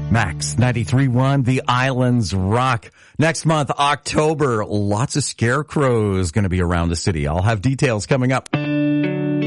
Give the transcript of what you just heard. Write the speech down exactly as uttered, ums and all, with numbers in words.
Max ninety-three point one, The Islands Rock. Next month, October, lots of scarecrows going to be around the city. I'll have details coming up.